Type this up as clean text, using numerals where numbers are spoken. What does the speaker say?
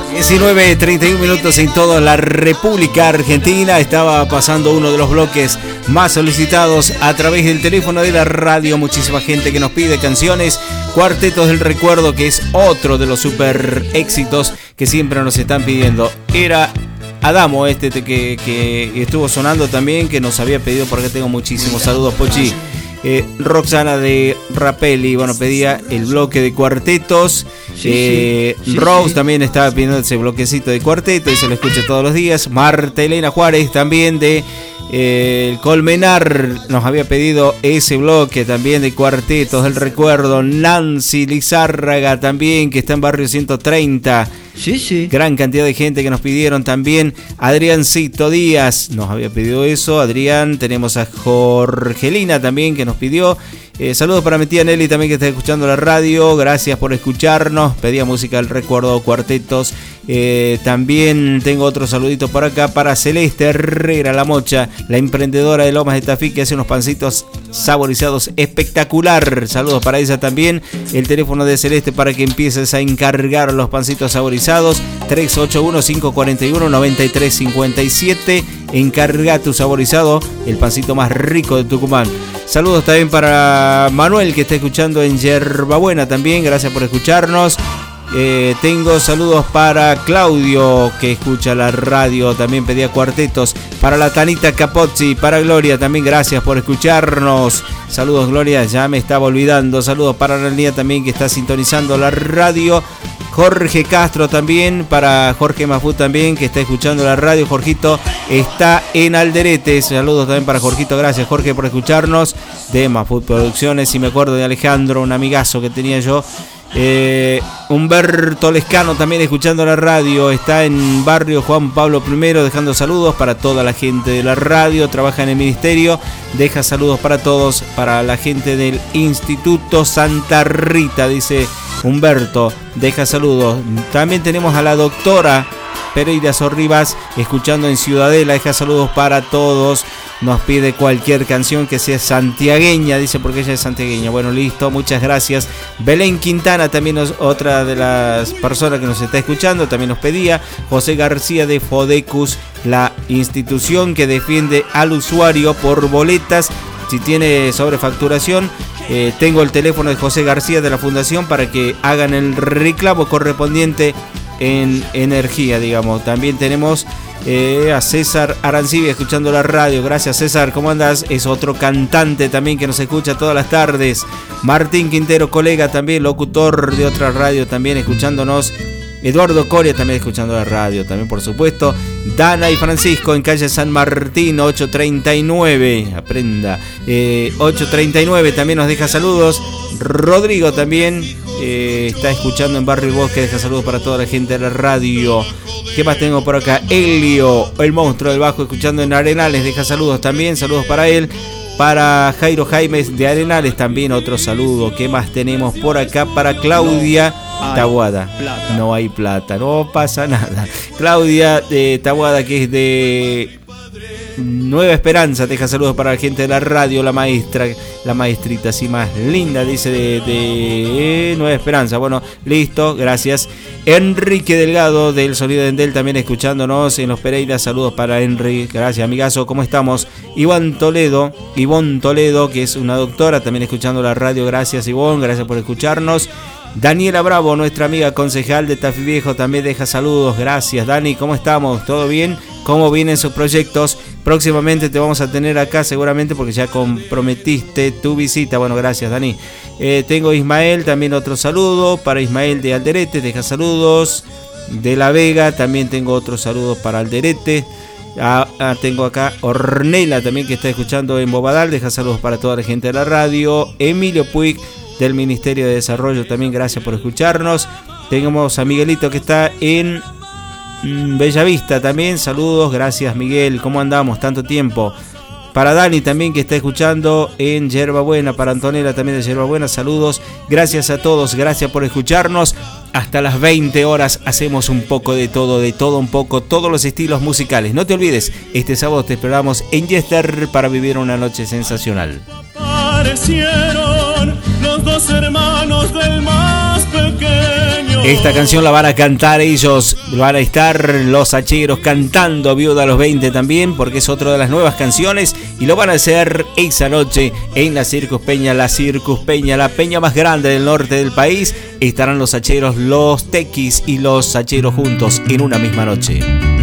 19:31 minutos en toda la República Argentina. Estaba pasando uno de los bloques más solicitados a través del teléfono de la radio. Muchísima gente que nos pide canciones. Cuartetos del Recuerdo, que es otro de los super éxitos que siempre nos están pidiendo. Era Adamo que estuvo sonando también, que nos había pedido, porque tengo muchísimos saludos, Pochi. Roxana de Rapelli, bueno, pedía el bloque de cuartetos. Rose también estaba pidiendo ese bloquecito de cuarteto y se lo escucha todos los días. Marta Elena Juárez también de Colmenar nos había pedido ese bloque también de Cuartetos del Recuerdo. Nancy Lizárraga también, que está en Barrio 130. Gran cantidad de gente que nos pidieron también. Adriancito Díaz nos había pedido eso. Adrián, tenemos a Jorgelina también que nos pidió. Saludos para mi tía Nelly también, que está escuchando la radio. Gracias por escucharnos. Pedía música del recuerdo, cuartetos. También tengo otro saludito por acá para Celeste Herrera La Mocha, la emprendedora de Lomas de Tafí, que hace unos pancitos saborizados espectacular. Saludos para ella también. El teléfono de Celeste para que empieces a encargar los pancitos saborizados: 381-541-9357. Encarga tu saborizado, el pancito más rico de Tucumán. Saludos también para Manuel, que está escuchando en Yerbabuena también. Gracias por escucharnos. Tengo saludos para Claudio, que escucha la radio, también pedía cuartetos. Para la Tanita Capozzi, para Gloria también, gracias por escucharnos. Saludos, Gloria, ya me estaba olvidando. Saludos para Analia también, que está sintonizando la radio. Jorge Castro también, para Jorge Mafú también, que está escuchando la radio. Jorgito está en Alderete. Saludos también para Jorgito, gracias Jorge por escucharnos. De Mafú Producciones, y me acuerdo de Alejandro, un amigazo que tenía yo. Humberto Lescano también escuchando la radio, está en Barrio Juan Pablo I, dejando saludos para toda la gente de la radio. Trabaja en el ministerio, deja saludos para todos, para la gente del Instituto Santa Rita, dice Humberto, deja saludos. También tenemos a la doctora Pereira Sorribas escuchando en Ciudadela, deja saludos para todos. Nos pide cualquier canción que sea santiagueña, dice, porque ella es santiagueña. Bueno, listo, muchas gracias. Belén Quintana también otra de las personas que nos está escuchando, también nos pedía. José García de Fodecus, la institución que defiende al usuario por boletas. Si tiene sobrefacturación, tengo el teléfono de José García de la Fundación para que hagan el reclamo correspondiente en energía, digamos. También tenemos a César Arancibia escuchando la radio. Gracias, César, ¿cómo andas? Es otro cantante también que nos escucha todas las tardes. Martín Quintero, colega también, locutor de otra radio también escuchándonos. Eduardo Coria también escuchando la radio, también por supuesto. Dana y Francisco en calle San Martín 839, aprenda, 839 también nos deja saludos. Rodrigo también está escuchando en Barrio Bosque, deja saludos para toda la gente de la radio. ¿Qué más tengo por acá? Elio, el monstruo del bajo, escuchando en Arenales, deja saludos también, saludos para él. Para Jairo Jaimes de Arenales también otro saludo. ¿Qué más tenemos por acá? Para Claudia Taboada. No hay plata, no pasa nada. Claudia de Taboada, que es de Nueva Esperanza, deja saludos para la gente de la radio. La maestrita así más linda, dice de Nueva Esperanza. Bueno, listo, gracias. Enrique Delgado del Sonido de Endel también escuchándonos en Los Pereira. Saludos para Enrique, gracias amigazo, ¿cómo estamos? Ivonne Toledo, que es una doctora, también escuchando la radio. Gracias Ivonne, gracias por escucharnos. Daniela Bravo, nuestra amiga concejal de Tafí Viejo, también deja saludos. Gracias Dani, ¿cómo estamos? ¿Todo bien? ¿Cómo vienen sus proyectos? Próximamente te vamos a tener acá seguramente, porque ya comprometiste tu visita. Bueno, gracias Dani. Tengo Ismael, también otro saludo para Ismael de Alderete, deja saludos. De La Vega, también tengo otro saludo para Alderete. Tengo acá Ornella también, que está escuchando en Bobadal, deja saludos para toda la gente de la radio. Emilio Puig del Ministerio de Desarrollo también, gracias por escucharnos. Tenemos a Miguelito, que está en Bellavista también, saludos, gracias Miguel, ¿cómo andamos? Tanto tiempo. Para Dani también, que está escuchando en Yerbabuena. Para Antonella también de Yerbabuena, saludos. Gracias a todos, gracias por escucharnos. Hasta las 20 horas hacemos un poco de todo un poco, todos los estilos musicales. No te olvides, este sábado te esperamos en Yester para vivir una noche sensacional. Aparecieron los dos hermanos del más pequeño. Esta canción la van a cantar ellos, van a estar los Hacheros cantando Viuda a los 20 también, porque es otra de las nuevas canciones y lo van a hacer esa noche en la Circus Peña, la peña más grande del norte del país. Estarán los Hacheros, los Tequis y los Hacheros juntos en una misma noche.